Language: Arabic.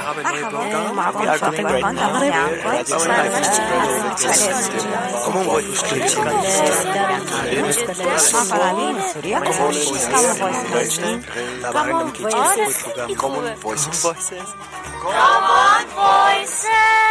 We are talking right now about Common Voice Common Voices.